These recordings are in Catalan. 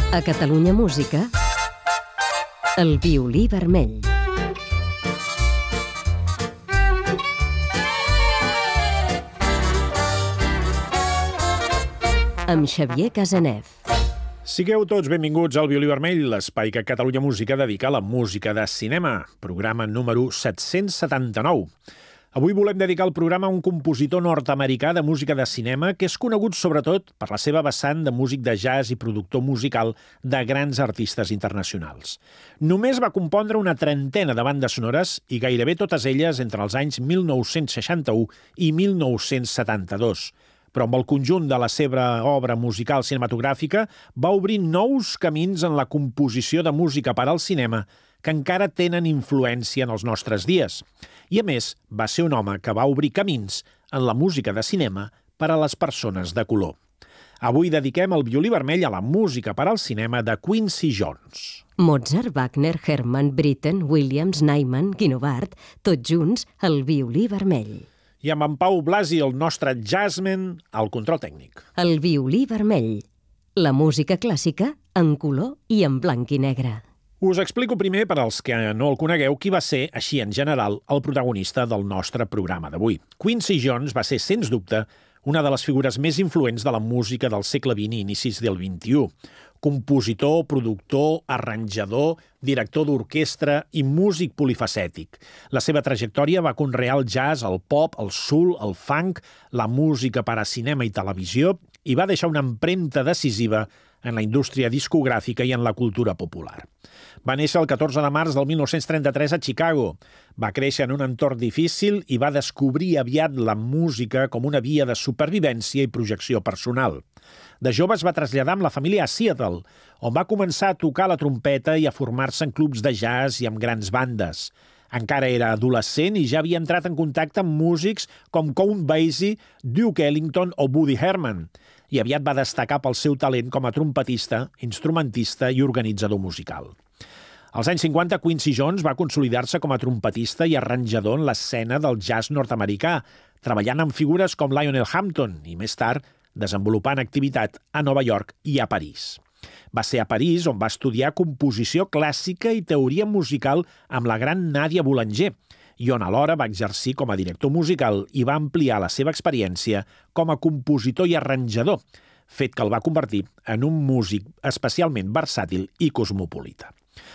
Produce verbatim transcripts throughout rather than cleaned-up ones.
A Catalunya Música, el violí vermell. Amb Xavier Casanev. Sigueu tots benvinguts al Violí Vermell, l'espai que Catalunya Música dedica a la música de cinema, programa número set-cents setanta-nou. Avui volem dedicar el programa a un compositor nord-americà de música de cinema que és conegut sobretot per la seva vessant de músic de jazz i productor musical de grans artistes internacionals. Només va compondre una trentena de bandes sonores i gairebé totes elles entre els anys mil nou-cents seixanta-u i mil nou-cents setanta-dos. Però amb el conjunt de la seva obra musical cinematogràfica va obrir nous camins en la composició de música per al cinema que encara tenen influència en els nostres dies. I a més, va ser un home que va obrir camins en la música de cinema per a les persones de color. Avui dediquem el violí vermell a la música per al cinema de Quincy Jones. Mozart, Wagner, Hermann, Britten, Williams, Nyman, Guinovart, tots junts al violí vermell. I amb en Pau Blasi, el nostre jazzman, al control tècnic. El violí vermell. La música clàssica en color i en blanc i negre. Us explico primer, per als que no el conegueu, qui va ser, així en general, el protagonista del nostre programa d'avui. Quincy Jones va ser, sens dubte, una de les figures més influents de la música del segle vint i inicis del vint-i-u. Compositor, productor, arranjador, director d'orquestra i músic polifacètic. La seva trajectòria va conrear el jazz, el pop, el soul, el funk, la música per a cinema i televisió i va deixar una empremta decisiva en la indústria discogràfica i en la cultura popular. Va néixer el catorze de març del mil nou-cents trenta-tres a Chicago. Va créixer en un entorn difícil i va descobrir aviat la música com una via de supervivència i projecció personal. De jove es va traslladar amb la família a Seattle, on va començar a tocar la trompeta i a formar-se en clubs de jazz i amb grans bandes. Encara era adolescent i ja havia entrat en contacte amb músics com Count Basie, Duke Ellington o Woody Herman, i aviat va destacar pel seu talent com a trompetista, instrumentista i organitzador musical. Als anys cinquanta, Quincy Jones va consolidar-se com a trompetista i arranjador en l'escena del jazz nord-americà, treballant amb figures com Lionel Hampton i, més tard, desenvolupant activitat a Nova York i a París. Va ser a París on va estudiar composició clàssica i teoria musical amb la gran Nadia Boulanger, i on alhora va exercir com a director musical i va ampliar la seva experiència com a compositor i arranjador, fet que el va convertir en un músic especialment versàtil i cosmopolita.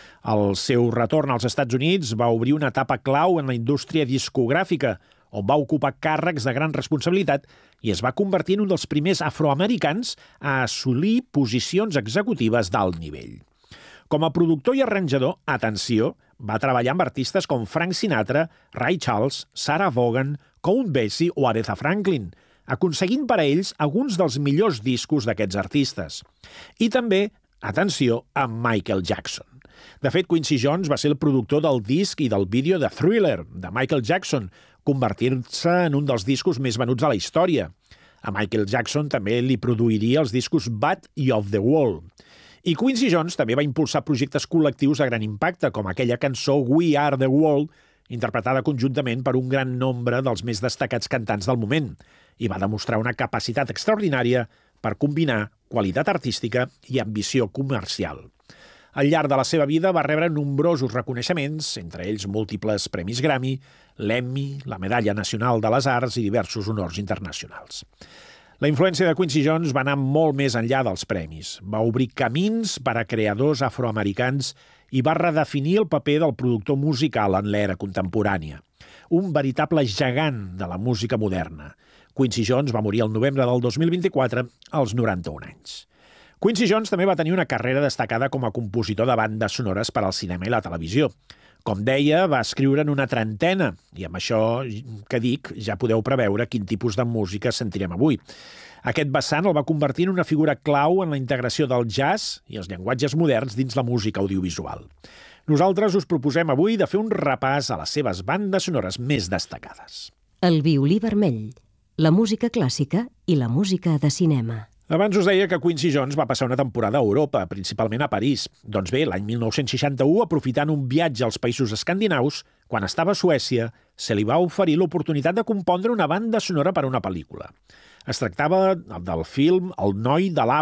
El seu retorn als Estats Units va obrir una etapa clau en la indústria discogràfica, on va ocupar càrrecs de gran responsabilitat i es va convertir en un dels primers afroamericans a assolir posicions executives d'alt nivell. Com a productor i arranjador, atenció, va treballar amb artistes com Frank Sinatra, Ray Charles, Sarah Vaughan, Count Basie o Aretha Franklin, aconseguint per a ells alguns dels millors discos d'aquests artistes. I també, atenció, amb Michael Jackson. De fet, Quincy Jones va ser el productor del disc i del vídeo de Thriller, de Michael Jackson, convertint-se en un dels discos més venuts a la història. A Michael Jackson també li produiria els discos Bad i Off the Wall. I Quincy Jones també va impulsar projectes col·lectius de gran impacte, com aquella cançó We Are the World, interpretada conjuntament per un gran nombre dels més destacats cantants del moment, i va demostrar una capacitat extraordinària per combinar qualitat artística i ambició comercial. Al llarg de la seva vida va rebre nombrosos reconeixements, entre ells múltiples premis Grammy, l'Emmy, la Medalla Nacional de les Arts i diversos honors internacionals. La influència de Quincy Jones va anar molt més enllà dels premis. Va obrir camins per a creadors afroamericans i va redefinir el paper del productor musical en l'era contemporània. Un veritable gegant de la música moderna. Quincy Jones va morir el novembre del dos mil vint-i-quatre als noranta-un anys. Quincy Jones també va tenir una carrera destacada com a compositor de bandes sonores per al cinema i la televisió. Com deia, va escriure en una trentena, i amb això que dic ja podeu preveure quin tipus de música sentirem avui. Aquest vessant el va convertir en una figura clau en la integració del jazz i els llenguatges moderns dins la música audiovisual. Nosaltres us proposem avui de fer un repàs a les seves bandes sonores més destacades. El violí vermell, la música clàssica i la música de cinema. Abans us deia que Quincy Jones va passar una temporada a Europa, principalment a París. Doncs bé, l'any mil nou-cents seixanta-u, aprofitant un viatge als països escandinaus, quan estava a Suècia, se li va oferir l'oportunitat de compondre una banda sonora per a una pel·lícula. Es tractava del film El noi de l'arbre,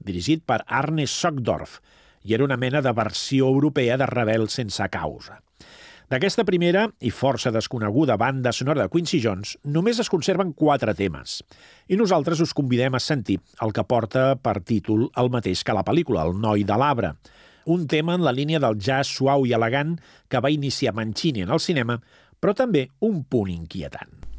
dirigit per Arne Sockdorf, i era una mena de versió europea de Rebel sense causa. D'aquesta primera i força desconeguda banda sonora de Quincy Jones només es conserven quatre temes, i nosaltres us convidem a sentir el que porta per títol el mateix que la pel·lícula, El noi de l'arbre, un tema en la línia del jazz suau i elegant que va iniciar Mancini en el cinema, però també un punt inquietant.